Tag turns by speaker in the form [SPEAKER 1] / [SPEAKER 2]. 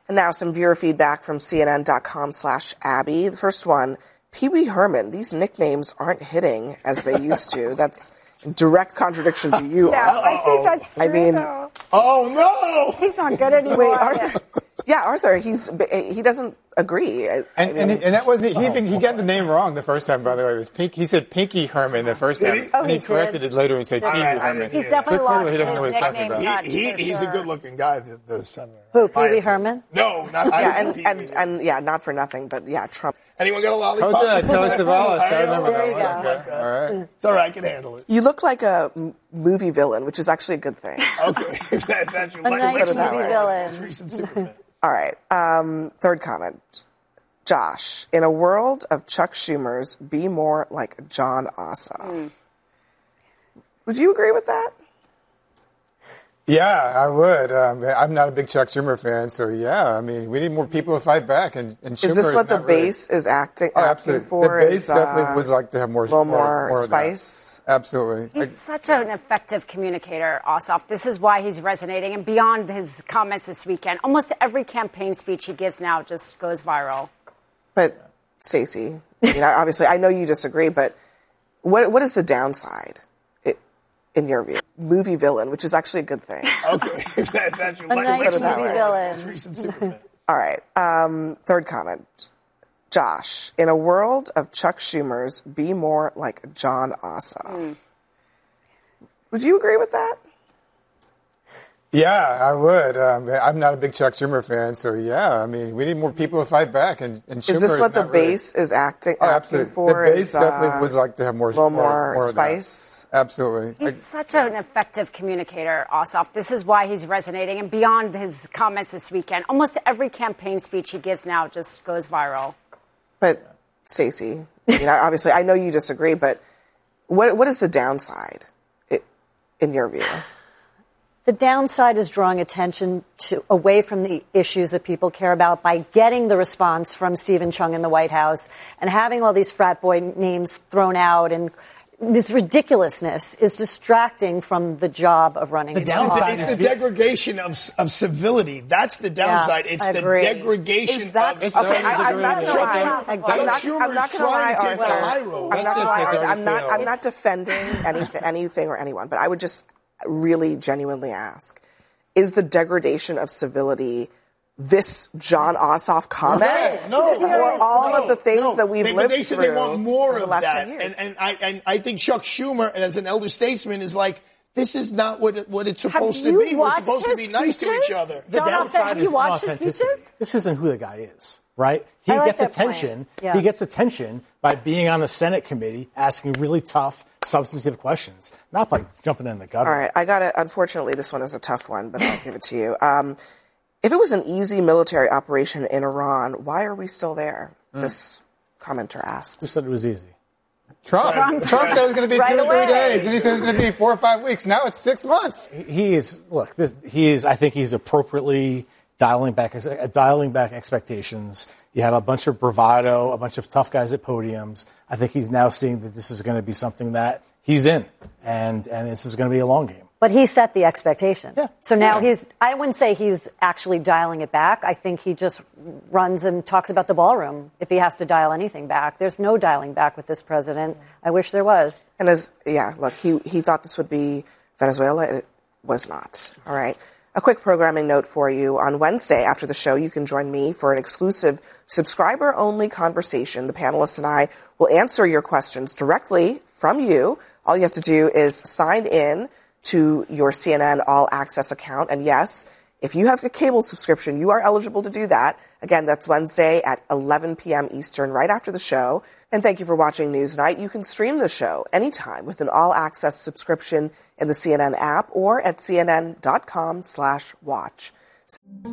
[SPEAKER 1] And now some viewer feedback from CNN.com/Abby. The first one, Pee Wee Herman. These nicknames aren't hitting as they used to. That's in direct contradiction to you.
[SPEAKER 2] Yeah, I think that's true, though.
[SPEAKER 3] Oh, no!
[SPEAKER 2] He's not good anymore.
[SPEAKER 1] Wait, Arthur. Yeah, Arthur, he doesn't agree.
[SPEAKER 4] And that wasn't he got the name wrong the first time, by the way. It was he said Pinky Herman the first time.
[SPEAKER 2] Oh,
[SPEAKER 4] and he corrected it later and said Pee Wee Herman.
[SPEAKER 2] He's definitely lost
[SPEAKER 4] he doesn't know what
[SPEAKER 2] his
[SPEAKER 4] he's talking
[SPEAKER 2] nickname
[SPEAKER 4] about.
[SPEAKER 2] touch,
[SPEAKER 3] He's a good-looking guy, the senator.
[SPEAKER 2] Who, Pee Wee Herman?
[SPEAKER 3] No, not
[SPEAKER 1] and not for nothing, but yeah, Trump.
[SPEAKER 3] Anyone got a lollipop?
[SPEAKER 4] Telly Savalas. I remember
[SPEAKER 2] There you
[SPEAKER 4] that one.
[SPEAKER 2] go.
[SPEAKER 4] Okay. All right.
[SPEAKER 3] It's all right, I can handle it.
[SPEAKER 1] You look like a movie villain, which is actually a good thing.
[SPEAKER 3] Okay, that's your
[SPEAKER 2] nice movie villain.
[SPEAKER 3] Most recent Superman.
[SPEAKER 1] All right. Third comment. Josh, in a world of Chuck Schumers, be more like John Ossoff. Would you agree with that?
[SPEAKER 4] Yeah, I would. I'm not a big Chuck Schumer fan, so yeah. I mean, we need more people to fight back. And Schumer
[SPEAKER 1] is this what the base is asking for?
[SPEAKER 4] The base definitely would like to have more,
[SPEAKER 1] a little more
[SPEAKER 4] spice. Absolutely.
[SPEAKER 5] He's such an effective communicator, Ossoff. This is why he's resonating. And beyond his comments this weekend, almost every campaign speech he gives now just goes viral.
[SPEAKER 1] But, Stacey, obviously, I know you disagree, but what is the downside, in your view? Movie villain, which is actually a good thing.
[SPEAKER 3] Okay, that's your
[SPEAKER 2] nice movie villain.
[SPEAKER 3] Most recent Superman.
[SPEAKER 1] All right. Third comment. Josh, in a world of Chuck Schumers, be more like John Ossoff. Would you agree with that?
[SPEAKER 4] Yeah, I would. I'm not a big Chuck Schumer fan, so yeah. I mean, we need more people to fight back. And Schumer
[SPEAKER 1] is this what the base is asking for?
[SPEAKER 4] The base definitely would like to have more,
[SPEAKER 1] a little more
[SPEAKER 4] spice. Absolutely.
[SPEAKER 5] He's such an effective communicator, Ossoff. This is why he's resonating. And beyond his comments this weekend, almost every campaign speech he gives now just goes viral.
[SPEAKER 1] But, Stacey, obviously, I know you disagree, but what is the downside, in your view?
[SPEAKER 2] The downside is drawing attention away from the issues that people care about by getting the response from Stephen Chung in the White House and having all these frat boy names thrown out, and this ridiculousness is distracting from the job of running
[SPEAKER 3] the downside. It's the degradation of civility. That's the downside.
[SPEAKER 2] Yeah,
[SPEAKER 3] it's the degradation of civility.
[SPEAKER 1] I'm not going to lie. I'm not defending anything or anyone, but I would just really genuinely ask, is the degradation of civility this John Ossoff comment?
[SPEAKER 3] No.
[SPEAKER 1] Or all of the things that we've lived through?
[SPEAKER 3] They said they want more of that.
[SPEAKER 1] 10 years.
[SPEAKER 3] And I think Chuck Schumer, as an elder statesman, is like, this is not what it's supposed to be. We're supposed to be nice to each other.
[SPEAKER 6] The downside
[SPEAKER 2] have you watched his speeches?
[SPEAKER 6] This isn't who the guy is, right? He gets attention.
[SPEAKER 2] Yeah.
[SPEAKER 6] He gets attention by being on the Senate committee, asking really tough, substantive questions, not by jumping in the gutter.
[SPEAKER 1] All right, unfortunately, this one is a tough one, but I'll give it to you. If it was an easy military operation in Iran, why are we still there? This commenter asks.
[SPEAKER 6] Who said it was easy?
[SPEAKER 4] Trump said it was going to be 2 or 3 days, and he said it was going to be 4 or 5 weeks. Now it's 6 months.
[SPEAKER 6] I think he's appropriately dialing back expectations. You had a bunch of bravado, a bunch of tough guys at podiums. I think he's now seeing that this is going to be something that he's in, and this is going to be a long game.
[SPEAKER 2] But he set the expectation.
[SPEAKER 6] Yeah.
[SPEAKER 2] So now I wouldn't say he's actually dialing it back. I think he just runs and talks about the ballroom if he has to dial anything back. There's no dialing back with this president. I wish there was.
[SPEAKER 1] And he thought this would be Venezuela. It was not. All right. A quick programming note for you. On Wednesday after the show, you can join me for an exclusive subscriber-only conversation. The panelists and I will answer your questions directly from you. All you have to do is sign in to your CNN All Access account. And yes, if you have a cable subscription, you are eligible to do that. Again, that's Wednesday at 11 p.m. Eastern, right after the show. And thank you for watching Newsnight. You can stream the show anytime with an All Access subscription in the CNN app or at cnn.com/watch.